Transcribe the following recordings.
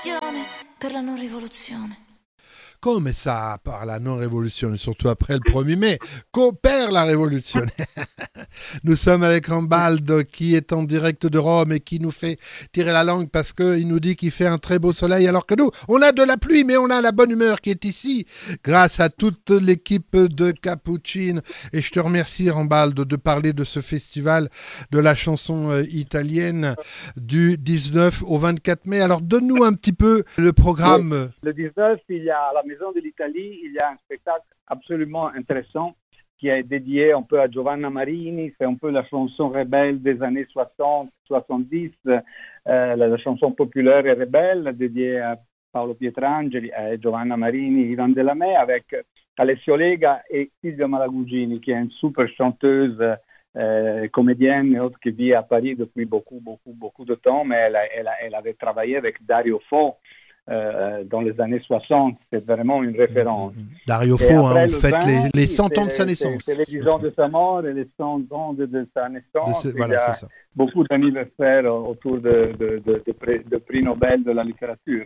Per la non rivoluzione. Come ça, par la non-révolution, surtout après le 1er mai, qu'on perd la révolution. Nous sommes avec Rambaldo qui est en direct de Rome et qui nous fait tirer la langue parce qu'il nous dit qu'il fait un très beau soleil alors que nous, on a de la pluie mais on a la bonne humeur qui est ici grâce à toute l'équipe de Cappuccine. Et je te remercie Rambaldo de parler de ce festival de la chanson italienne du 19 au 24 mai. Alors donne-nous un petit peu le programme. Oui. Le 19, il y a à la Maison de l'Italie, il y a un spectacle absolument intéressant qui est dédié un peu à Giovanna Marini. C'est un peu la chanson rebelle des années 60-70, la chanson populaire et rebelle dédiée à Paolo Pietrangeli, à Giovanna Marini, Ivan Delamè, avec Alessio Lega et Silvia Malagugini, qui est une super chanteuse, comédienne et autre qui vit à Paris depuis beaucoup de temps, mais elle avait travaillé avec Dario Fo dans les années 60, c'est vraiment une référence. Dario Fo, on fête les 100 ans de sa naissance. C'est les 10 ans de sa mort et les 100 ans de sa naissance. Il y a c'est ça. beaucoup d'anniversaires autour de prix Nobel de la littérature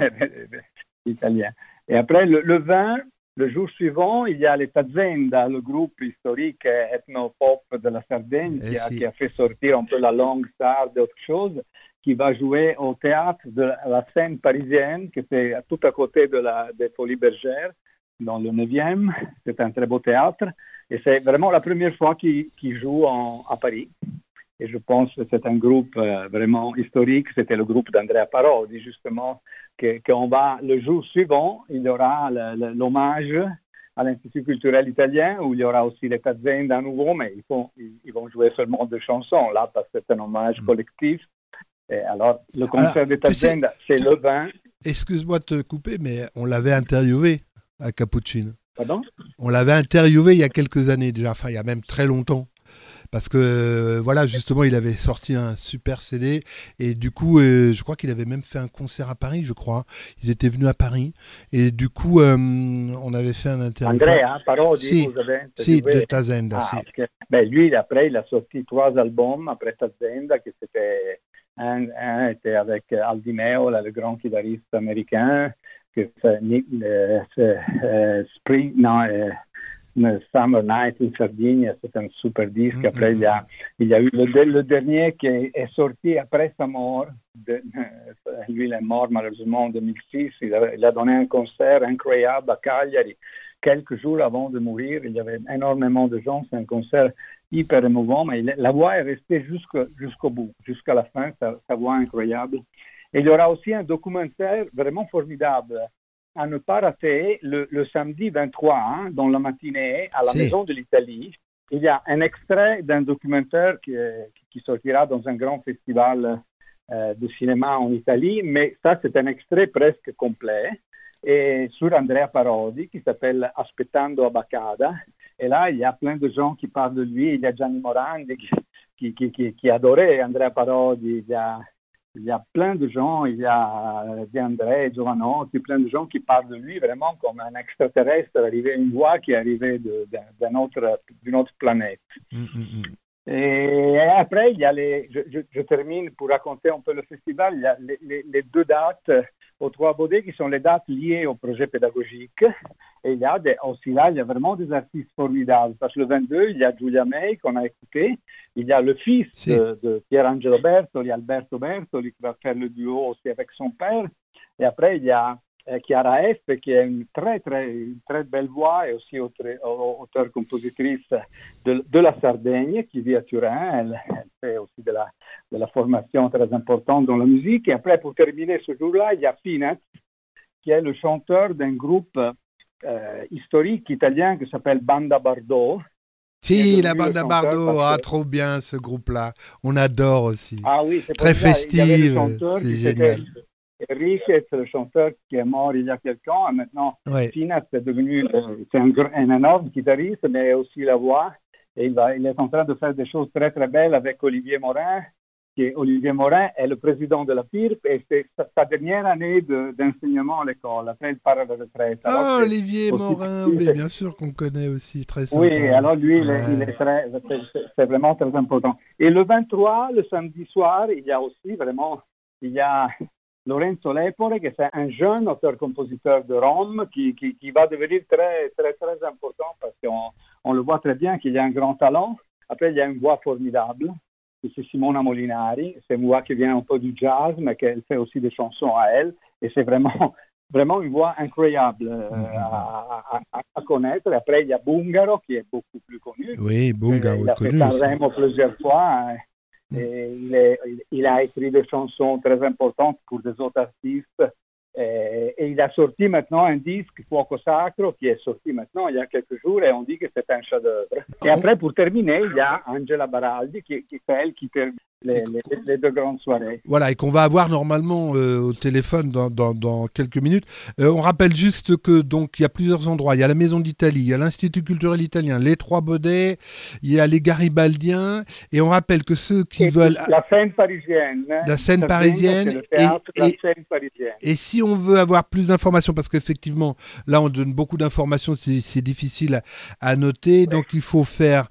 italien. Et après, le 20, le jour suivant, il y a les Tazenda, le groupe historique ethno-pop de la Sardaigne qui a fait sortir un peu la langue sarde et autre chose, qui va jouer au théâtre de la Seine parisienne, qui est tout à côté des Folies Bergères, dans le 9e. C'est un très beau théâtre. Et c'est vraiment la première fois qu'il joue à Paris. Et je pense que c'est un groupe vraiment historique. C'était le groupe d'Andrea Parodi, justement, qu'on va, le jour suivant, il y aura l'hommage à l'Institut culturel italien, où il y aura aussi les Tazenda à nouveau, mais ils vont jouer seulement 2 chansons, là, parce que c'est un hommage collectif. Et alors, le concert des Tazenda, c'est le 20. Excuse-moi de te couper, mais on l'avait interviewé à Cappuccine. Pardon ? On l'avait interviewé il y a quelques années déjà, enfin il y a même très longtemps. Parce que voilà, justement, il avait sorti un super CD et du coup, je crois qu'il avait même fait un concert à Paris, je crois. Ils étaient venus à Paris et du coup, on avait fait un interview. Andrea Parodi, vous avez interviewé. De Tazenda, si. Okay. Ben, lui, après, il a sorti 3 albums après Tazenda, qui c'était un était avec Aldi Meola, le grand guitariste américain, que c'est Summer Night in Sardinia, c'est un super disque. Après, il y a eu le dernier qui est sorti après sa mort. Lui, il est mort malheureusement en 2006. Il a donné un concert incroyable à Cagliari quelques jours avant de mourir. Il y avait énormément de gens. C'est un concert hyper émouvant, mais la voix est restée jusqu'au bout, jusqu'à la fin, sa voix incroyable. Et il y aura aussi un documentaire vraiment formidable à ne pas rater le samedi 23, dans la matinée, à la Maison de l'Italie. Il y a un extrait d'un documentaire qui sortira dans un grand festival de cinéma en Italie, mais ça, c'est un extrait presque complet, et sur Andrea Parodi, qui s'appelle Aspettando a Baccada. Et là, il y a plein de gens qui parlent de lui. Il y a Gianni Morandi qui adorait Andrea Parodi. Il y a plein de gens, il y a De André, Giovanotti, plein de gens qui parlent de lui vraiment comme un extraterrestre arrivé, une voix qui est arrivée d'une autre planète. Et après, il y a je termine pour raconter un peu le festival. Il y a les 2 dates aux 3 Baudets qui sont les dates liées au projet pédagogique. Et il y a aussi là, il y a vraiment des artistes formidables. Parce que le 22, il y a Giulia May qu'on a écouté. Il y a le fils de Pierangelo Bertoli, Alberto Bertoli, qui va faire le duo aussi avec son père. Et après, il y a Chiara F, qui a une très belle voix et aussi auteure-compositrice de la Sardaigne, qui vit à Turin. Elle fait aussi de la formation très importante dans la musique. Et après, pour terminer ce jour-là, il y a Fines, qui est le chanteur d'un groupe historique italien qui s'appelle Banda Bardot. Si, la Banda Bardot, trop bien ce groupe-là. On adore aussi. Ah oui, c'est très festive, c'est génial. Enrique, c'est le chanteur qui est mort il y a quelques ans. Et maintenant, Fines est devenu un énorme guitariste, mais aussi la voix. Et il est en train de faire des choses très très belles avec Olivier Morin. Olivier Morin est le président de la PIRP et c'est sa dernière année d'enseignement à l'école. Après, il part à la retraite. Ah, Olivier Morin, mais bien sûr qu'on connaît aussi, très sympa. Oui, alors lui, il est c'est vraiment très important. Et le 23, le samedi soir, il y a Lorenzo Lepore, que c'est un jeune auteur-compositeur de Rome qui va devenir très, très, très important parce qu'on le voit très bien qu'il a un grand talent. Après, il y a une voix formidable, c'est Simona Molinari. C'est une voix qui vient un peu du jazz, mais qu'elle fait aussi des chansons à elle. Et c'est vraiment une voix incroyable à connaître. Et après, il y a Bungaro, qui est beaucoup plus connu. Oui, Bungaro est connu. Il a fait Sanremo plusieurs fois. Et il a écrit des chansons très importantes pour des autres artistes. Et il a sorti maintenant un disque, Fuoco Sacro, qui est sorti maintenant il y a quelques jours, et on dit que c'est un chef-d'œuvre. Et après, pour terminer, il y a Angela Baraldi, qui fait elle qui termine les deux grandes soirées. Voilà, et qu'on va avoir normalement au téléphone dans quelques minutes. On rappelle juste que donc il y a plusieurs endroits. Il y a la Maison d'Italie, il y a l'Institut culturel italien, les Trois Baudets, il y a les Garibaldiens, et on rappelle que ceux qui veulent... La scène parisienne. La scène parisienne. C'est le théâtre de la scène parisienne. Et si on veut avoir plus d'informations, parce qu'effectivement, là on donne beaucoup d'informations, c'est difficile à noter, oui. Donc il faut faire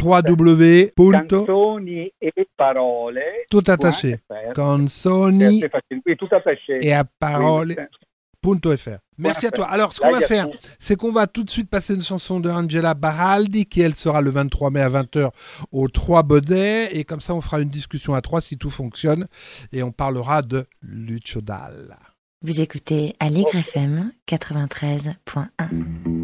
Canzoni et Parole. Tout attaché. Canzoni oui, tout attaché. Et à parole.fr. Merci à toi. Alors, ce qu'on va faire, c'est qu'on va tout de suite passer une chanson de Angela Baraldi, qui, elle, sera le 23 mai à 20h aux Trois Baudets. Et comme ça, on fera une discussion à trois si tout fonctionne. Et on parlera de Lucio Dalla. Vous écoutez Allegre FM 93.1.